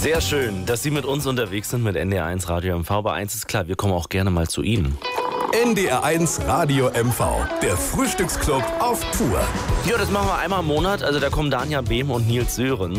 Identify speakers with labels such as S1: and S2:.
S1: Sehr schön, dass Sie mit uns unterwegs sind mit NDR1 Radio MV. Bei 1 ist klar, wir kommen auch gerne mal zu Ihnen.
S2: NDR1 Radio MV, der Frühstücksclub auf Tour.
S1: Ja, das machen wir einmal im Monat. Also da kommen Danja Behm und Nils Sören.